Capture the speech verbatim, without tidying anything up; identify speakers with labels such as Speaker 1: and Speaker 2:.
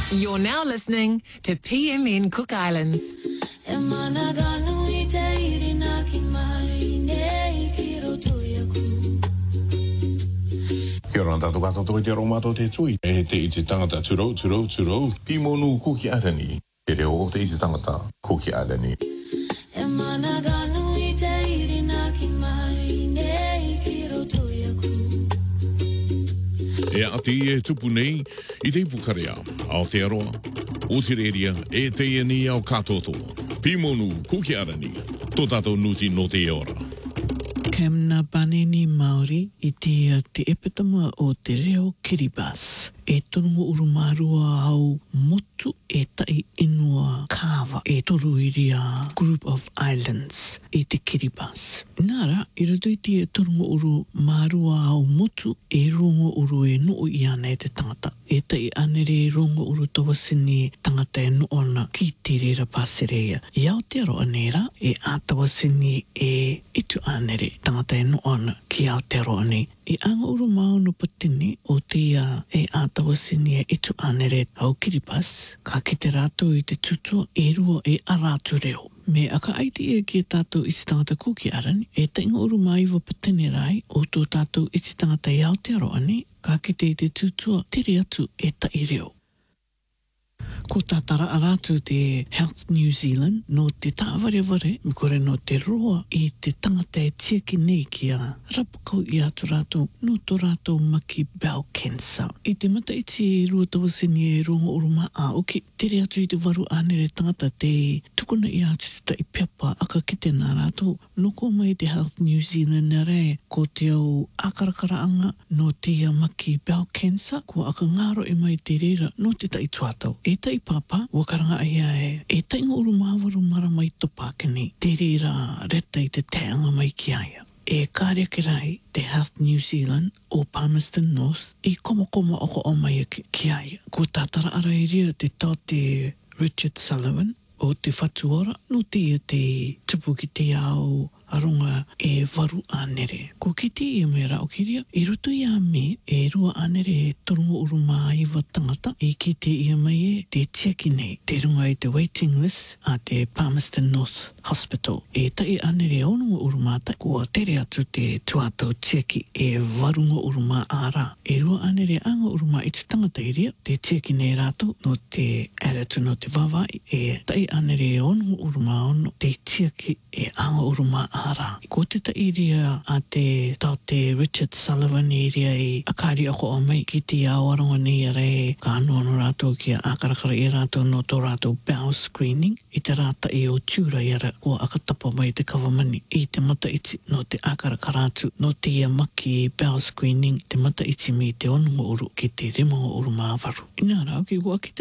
Speaker 1: You're now listening to P M N Cook Islands.
Speaker 2: Kia ora tātou katoa te aromato te tui. E te iti tangata turou, turou, turou. Pimonu kuki arani. Te reo o te iti tangata kuki arani.
Speaker 3: E mana ganu I te irina ki mai nei ki roto iaku.
Speaker 4: E ati e tupu nei I te ipukarea ao te aroa. O te reria e te iani ao katotoa. Pimonu kuki arani. Tō tātou nuti no te ora.
Speaker 5: Kamna Baneni Māori I te, te epitama o te reo Kiribati. E torongo urumarua au motu e tai inua kawa e toru iria group of islands I te Kiribati. Nara, I roto I te torongo urumarua au motu e rongo uru e noo I ana e te tangata. E tai anere rongo uru tawasini tangata e noo ana ki te rera pasereia. I Aotearoa nera e a tawasini e itu anere tangata e noo ana ki Aotearoa nei. I anga uru mao no patini o te ia e a tawasini e itu anere au Kiribati, ka kite rātou I te tutua e rua e a rātou reo. Me aka aiti e ki tātou iti tangata kuki arani, e tainga uru maiwa patini rai o tō tātou iti tangata I Aotearoa nei, ka kite I te tutua tere atu e tai reo. Ko tātara a rātou te Health New Zealand no te tāwareware mi kore no te roa I te tangata e tiaki nei ki a rapakau I atu rātou no tō rātou maki bowel cancer. I te mata I te rua tawasini e rongo oruma a oki tere atu I te waru anere tangata te tukuna I atu te tai piapa aka ki te nā rātou no ko mai te Health New Zealand nā re ko te au akarakaraanga no te ia maki bowel cancer ko aka ngaro e mai te reira no te tai tuatau. E tai papa, wakaranga aia e, e tainga uru mawaru mara mai topakani, te reira reta I te teanga mai ki aia. E kārea ki rai, te Health New Zealand o Palmerston North, I komo komo oko o mai ki, ki aia. Ko tātara ara I ria te tau te Richard Sullivan, o te whatuora, no te ia te tupu ki te ao aronga e waru anere. Ko ki te ia me rao kiria, I roto ia me e rua anere e torongo uruma iwa tangata, I ki te ia mai e te tiaki nei, te runga I te waiting list a te Palmerston North Hospital. E tai anere onunga urumata, kua tere atu te tuatau tiaki e warunga uruma ara. E rua anere anga uruma I tu tangata iria, te tiaki nei rato no te aratu no te wawai, e tai anere onunga uruma ono, te tiaki e anga uruma ara. Ko te ta iria a te tau te Richard Sullivan iria I akari ako o mai ki te awaronga nei a rei ka anua no rātou ki a akarakara I rātou no tō rātou bowel screening I te rāta I o tūra I ara kua akatapa mai te kawamani I te mata iti no te akarakara atu no te ia maki bowel screening te mata iti mi te onunga uru ki te remonga uru māwaru. Ina rau ki kua ki